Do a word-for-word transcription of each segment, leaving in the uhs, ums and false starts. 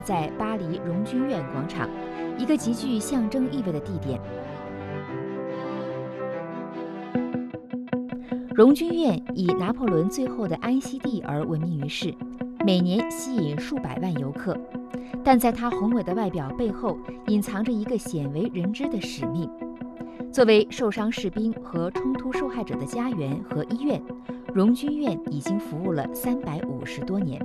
在巴黎荣军院广场，一个极具象征意味的地点。荣军院以拿破仑最后的安息地而闻名于世，每年吸引数百万游客。但在它宏伟的外表背后，隐藏着一个鲜为人知的使命。作为受伤士兵和冲突受害者的家园和医院，荣军院已经服务了三百五十多年。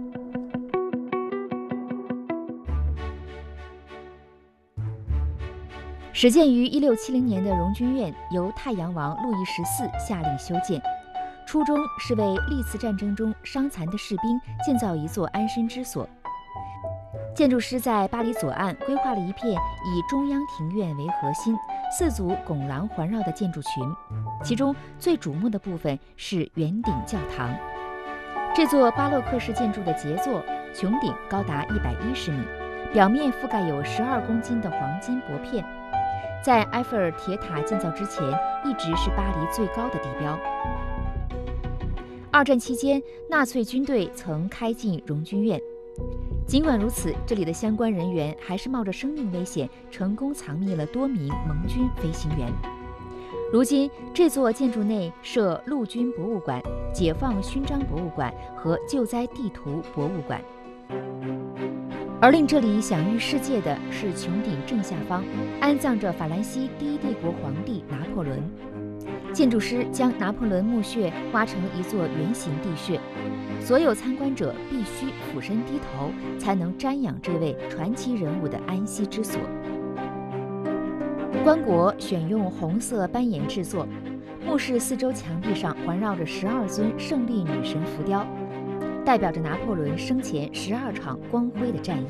始建于一六七零年的荣军院，由太阳王路易十四下令修建，初衷是为历次战争中伤残的士兵建造一座安身之所。建筑师在巴黎左岸规划了一片以中央庭院为核心、四组拱廊环绕的建筑群，其中最瞩目的部分是圆顶教堂。这座巴洛克式建筑的杰作，穹顶高达一百一十米，表面覆盖有十二公斤的黄金薄片，在埃菲尔铁塔建造之前，一直是巴黎最高的地标。二战期间，纳粹军队曾开进荣军院。尽管如此，这里的相关人员还是冒着生命危险，成功藏匿了多名盟军飞行员。如今，这座建筑内设陆军博物馆、解放勋章博物馆和救灾地图博物馆。而令这里享誉世界的是穹顶正下方安葬着法兰西第一帝国皇帝拿破仑。建筑师将拿破仑墓穴挖成一座圆形地穴，所有参观者必须俯身低头，才能瞻仰这位传奇人物的安息之所。棺椁选用红色斑岩制作，墓室四周墙壁上环绕着十二尊胜利女神浮雕，代表着拿破仑生前十二场光辉的战役。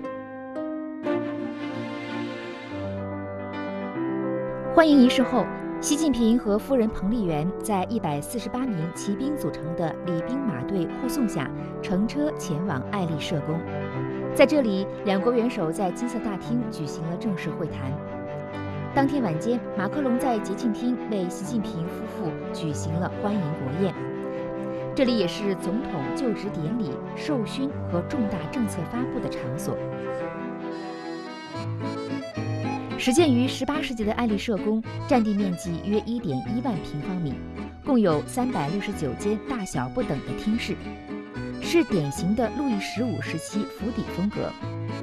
欢迎仪式后，习近平和夫人彭丽媛在一百四十八名骑兵组成的礼兵马队护送下，乘车前往爱丽舍宫。在这里，两国元首在金色大厅举行了正式会谈。当天晚间，马克龙在节庆厅为习近平夫妇举行了欢迎国宴。这里也是总统就职典礼、授勋和重大政策发布的场所。始建于十八世纪的爱丽舍宫，占地面积约一点一万平方米，共有三百六十九间大小不等的厅室，是典型的路易十五时期府邸风格。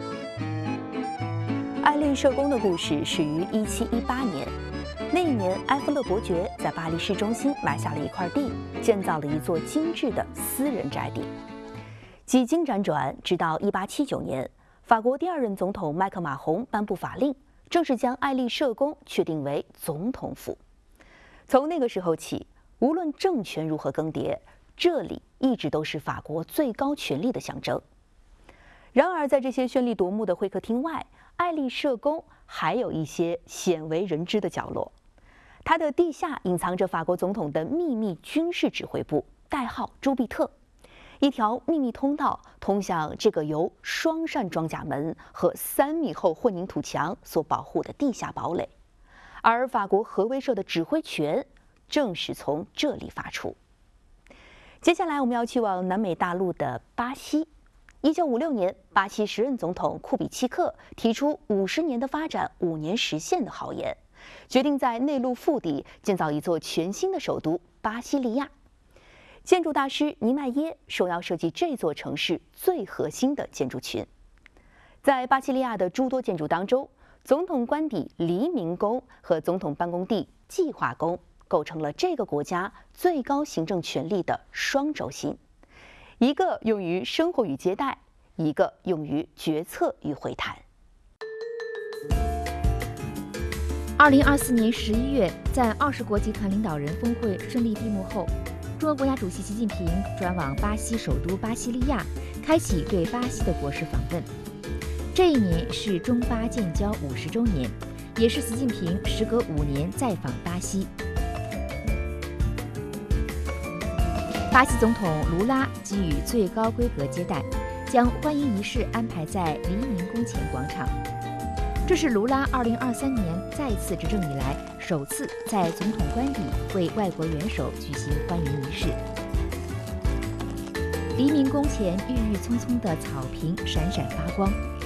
爱丽舍宫的故事始于一七一八年，那一年埃弗勒伯爵在巴黎市中心买下了一块地，建造了一座精致的私人宅邸。几经辗转，直到一八七九年，法国第二任总统麦克马洪颁布法令，正式将爱丽舍宫确定为总统府。从那个时候起，无论政权如何更迭，这里一直都是法国最高权力的象征。然而，在这些绚丽夺目的会客厅外，爱丽舍宫还有一些鲜为人知的角落。它的地下隐藏着法国总统的秘密军事指挥部，代号朱庇特。一条秘密通道通向这个由双扇装甲门和三米厚混凝土墙所保护的地下堡垒，而法国核威慑的指挥权正是从这里发出。接下来我们要去往南美大陆的巴西。一九五六年，巴西时任总统库比契克提出五十年的发展，五年实现的豪言，决定在内陆腹地建造一座全新的首都巴西利亚。建筑大师尼迈耶受邀设计这座城市最核心的建筑群。在巴西利亚的诸多建筑当中，总统官邸黎明宫和总统办公地计划宫构成了这个国家最高行政权力的双轴心，一个用于生活与接待，一个用于决策与会谈。 二零二四年十一月，在二十国集团领导人峰会顺利闭幕后，中国国家主席习近平转往巴西首都巴西利亚，开启对巴西的国事访问。这一年是中巴建交五十周年，也是习近平时隔五年再访巴西。巴西总统卢拉给予最高规格接待，将欢迎仪式安排在黎明宫前广场。这是卢拉二零二三年再次执政以来首次在总统官邸为外国元首举行欢迎仪式。黎明宫前郁郁葱葱的草坪闪闪发光，